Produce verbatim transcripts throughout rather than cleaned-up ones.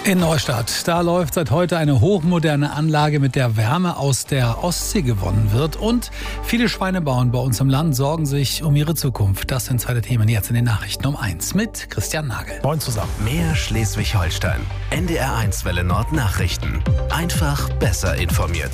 In Neustadt, da läuft seit heute eine hochmoderne Anlage, mit der Wärme aus der Ostsee gewonnen wird. Und viele Schweinebauern bei uns im Land sorgen sich um ihre Zukunft. Das sind zwei der Themen jetzt in den Nachrichten um eins mit Christian Nagel. Moin zusammen. Mehr Schleswig-Holstein. N D R eins Welle Nord Nachrichten. Einfach besser informiert.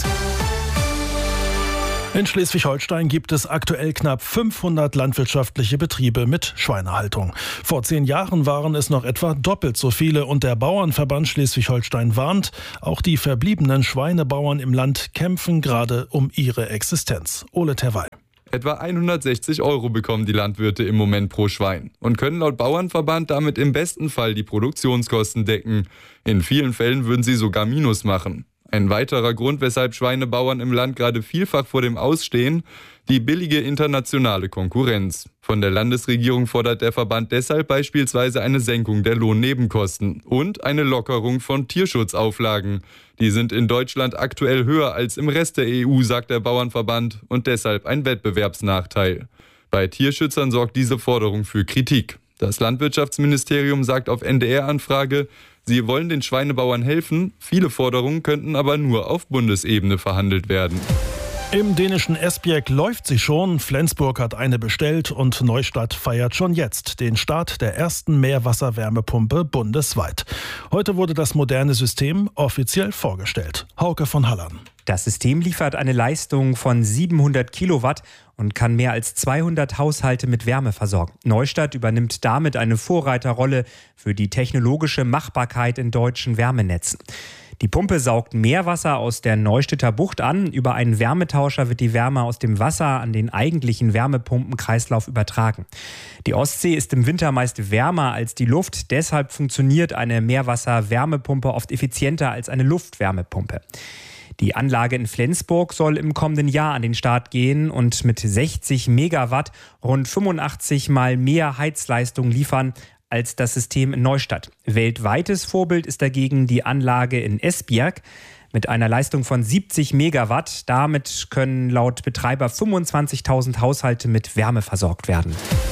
In Schleswig-Holstein gibt es aktuell knapp fünfhundert landwirtschaftliche Betriebe mit Schweinehaltung. Vor zehn Jahren waren es noch etwa doppelt so viele und der Bauernverband Schleswig-Holstein warnt, auch die verbliebenen Schweinebauern im Land kämpfen gerade um ihre Existenz. Ole Terwey. Etwa hundertsechzig Euro bekommen die Landwirte im Moment pro Schwein und können laut Bauernverband damit im besten Fall die Produktionskosten decken. In vielen Fällen würden sie sogar Minus machen. Ein weiterer Grund, weshalb Schweinebauern im Land gerade vielfach vor dem Aus stehen, die billige internationale Konkurrenz. Von der Landesregierung fordert der Verband deshalb beispielsweise eine Senkung der Lohnnebenkosten und eine Lockerung von Tierschutzauflagen. Die sind in Deutschland aktuell höher als im Rest der E U, sagt der Bauernverband, und deshalb ein Wettbewerbsnachteil. Bei Tierschützern sorgt diese Forderung für Kritik. Das Landwirtschaftsministerium sagt auf N D R-Anfrage, sie wollen den Schweinebauern helfen, viele Forderungen könnten aber nur auf Bundesebene verhandelt werden. Im dänischen Esbjerg läuft sie schon. Flensburg hat eine bestellt und Neustadt feiert schon jetzt den Start der ersten Meerwasserwärmepumpe bundesweit. Heute wurde das moderne System offiziell vorgestellt. Hauke von Hallern. Das System liefert eine Leistung von siebenhundert Kilowatt und kann mehr als zweihundert Haushalte mit Wärme versorgen. Neustadt übernimmt damit eine Vorreiterrolle für die technologische Machbarkeit in deutschen Wärmenetzen. Die Pumpe saugt Meerwasser aus der Neustädter Bucht an. Über einen Wärmetauscher wird die Wärme aus dem Wasser an den eigentlichen Wärmepumpenkreislauf übertragen. Die Ostsee ist im Winter meist wärmer als die Luft. Deshalb funktioniert eine Meerwasser-Wärmepumpe oft effizienter als eine Luftwärmepumpe. Die Anlage in Flensburg soll im kommenden Jahr an den Start gehen und mit sechzig Megawatt rund fünfundachtzig Mal mehr Heizleistung liefern als das System in Neustadt. Weltweites Vorbild ist dagegen die Anlage in Esbjerg mit einer Leistung von siebzig Megawatt. Damit können laut Betreiber fünfundzwanzigtausend Haushalte mit Wärme versorgt werden.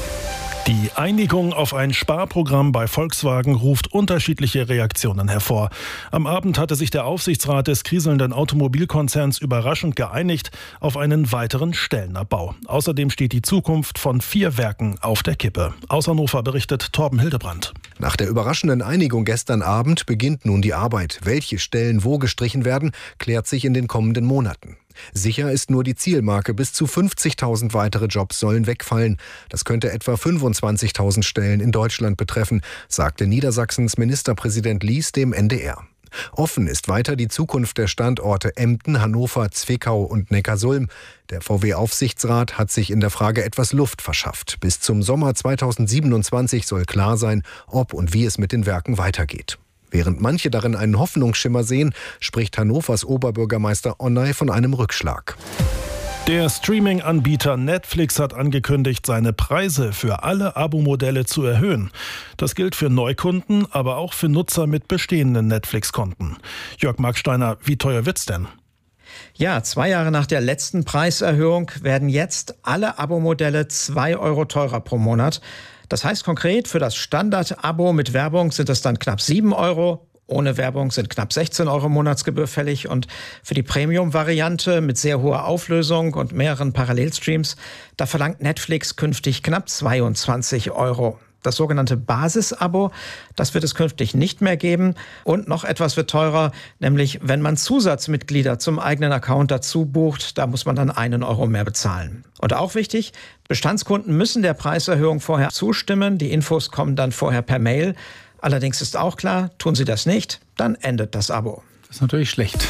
Die Einigung auf ein Sparprogramm bei Volkswagen ruft unterschiedliche Reaktionen hervor. Am Abend hatte sich der Aufsichtsrat des kriselnden Automobilkonzerns überraschend geeinigt auf einen weiteren Stellenabbau. Außerdem steht die Zukunft von vier Werken auf der Kippe. Aus Hannover berichtet Torben Hildebrand. Nach der überraschenden Einigung gestern Abend beginnt nun die Arbeit. Welche Stellen wo gestrichen werden, klärt sich in den kommenden Monaten. Sicher ist nur die Zielmarke, bis zu fünfzigtausend weitere Jobs sollen wegfallen. Das könnte etwa fünfundzwanzigtausend Stellen in Deutschland betreffen, sagte Niedersachsens Ministerpräsident Lies dem N D R. Offen ist weiter die Zukunft der Standorte Emden, Hannover, Zwickau und Neckarsulm. Der V W-Aufsichtsrat hat sich in der Frage etwas Luft verschafft. Bis zum Sommer zweitausendsiebenundzwanzig soll klar sein, ob und wie es mit den Werken weitergeht. Während manche darin einen Hoffnungsschimmer sehen, spricht Hannovers Oberbürgermeister Onnay von einem Rückschlag. Der Streaming-Anbieter Netflix hat angekündigt, seine Preise für alle Abo-Modelle zu erhöhen. Das gilt für Neukunden, aber auch für Nutzer mit bestehenden Netflix-Konten. Jörg Marksteiner, wie teuer wird's denn? Ja, zwei Jahre nach der letzten Preiserhöhung werden jetzt alle Abo-Modelle zwei Euro teurer pro Monat. Das heißt konkret, für das Standard-Abo mit Werbung sind es dann knapp sieben Euro. Ohne Werbung sind knapp sechzehn Euro Monatsgebühr fällig. Und für die Premium-Variante mit sehr hoher Auflösung und mehreren Parallelstreams, da verlangt Netflix künftig knapp zweiundzwanzig Euro. Das sogenannte Basis-Abo, das wird es künftig nicht mehr geben. Und noch etwas wird teurer, nämlich wenn man Zusatzmitglieder zum eigenen Account dazu bucht, da muss man dann einen Euro mehr bezahlen. Und auch wichtig, Bestandskunden müssen der Preiserhöhung vorher zustimmen. Die Infos kommen dann vorher per Mail. Allerdings ist auch klar, tun sie das nicht, dann endet das Abo. Das ist natürlich schlecht.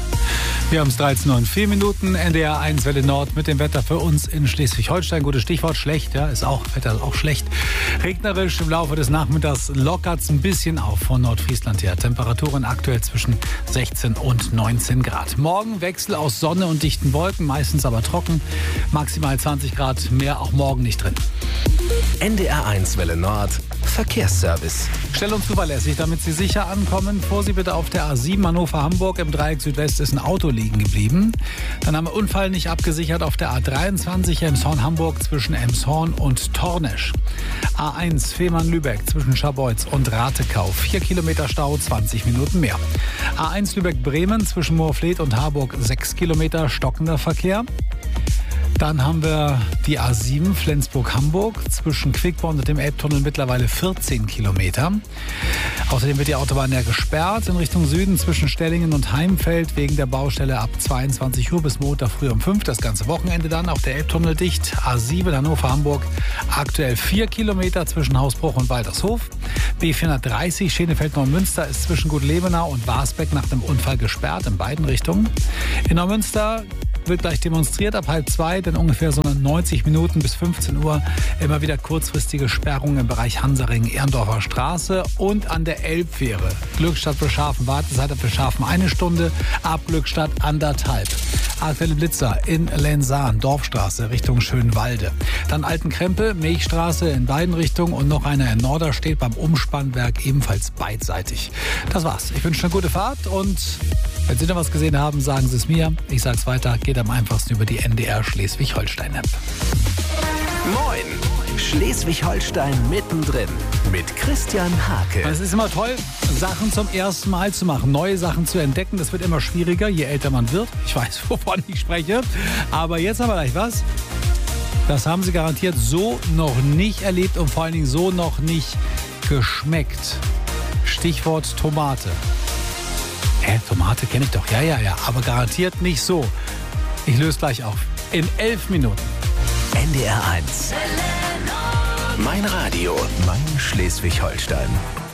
Wir haben es dreizehn Uhr und vier Minuten, N D R eins Welle Nord mit dem Wetter für uns in Schleswig-Holstein. Gutes Stichwort, schlecht, ja, ist auch, Wetter ist auch schlecht. Regnerisch im Laufe des Nachmittags lockert es ein bisschen auf von Nordfriesland her. Temperaturen aktuell zwischen sechzehn und neunzehn Grad. Morgen Wechsel aus Sonne und dichten Wolken, meistens aber trocken. Maximal zwanzig Grad, mehr auch morgen nicht drin. N D R eins Welle Nord Verkehrsservice. Schnell und zuverlässig, damit Sie sicher ankommen. Vorsicht bitte auf der A sieben Hannover-Hamburg. Im Dreieck Südwest ist ein Auto liegen geblieben. Dann haben wir Unfall nicht abgesichert auf der A dreiundzwanzig Elmshorn-Hamburg zwischen Elmshorn und Tornesch. A eins Fehmarn-Lübeck zwischen Scharbeutz und Ratekau. Vier Kilometer Stau, zwanzig Minuten mehr. A eins Lübeck-Bremen zwischen Moorfleet und Harburg. Sechs Kilometer stockender Verkehr. Dann haben wir die A sieben Flensburg-Hamburg zwischen Quickborn und dem Elbtunnel mittlerweile vierzehn Kilometer. Außerdem wird die Autobahn ja gesperrt in Richtung Süden zwischen Stellingen und Heimfeld wegen der Baustelle ab zweiundzwanzig Uhr bis Montag früh um fünf. Das ganze Wochenende dann auch der Elbtunnel dicht. A sieben Hannover-Hamburg aktuell vier Kilometer zwischen Hausbruch und Waltershof. B vierhundertdreißig Schenefeld-Neumünster ist zwischen Gutlebenau und Warsbeck nach dem Unfall gesperrt in beiden Richtungen. In Neumünster wird gleich demonstriert ab halb zwei, denn ungefähr so neunzig Minuten bis fünfzehn Uhr immer wieder kurzfristige Sperrungen im Bereich Hansaring, Ehrendorfer Straße und an der Elbfähre. Glückstadt für Schafen, Wartezeit für Schafen eine Stunde, ab Glückstadt anderthalb. Aktuelle Blitzer in Lensahn, Dorfstraße Richtung Schönwalde. Dann Altenkrempe, Milchstraße in beiden Richtungen und noch einer in Norderstedt beim Umspannwerk ebenfalls beidseitig. Das war's. Ich wünsche eine gute Fahrt und wenn Sie noch was gesehen haben, sagen Sie es mir. Ich sag's weiter, geht am einfachsten über die N D R Schleswig-Holstein-App. Moin! Schleswig-Holstein mittendrin mit Christian Hake. Es ist immer toll, Sachen zum ersten Mal zu machen, neue Sachen zu entdecken. Das wird immer schwieriger, je älter man wird. Ich weiß, wovon ich spreche. Aber jetzt haben wir gleich was. Das haben Sie garantiert so noch nicht erlebt und vor allen Dingen so noch nicht geschmeckt. Stichwort Tomate. Hä, Tomate kenne ich doch. Ja, ja, ja. Aber garantiert nicht so. Ich löse gleich auf. In elf Minuten. N D R eins. Mein Radio, mein Schleswig-Holstein.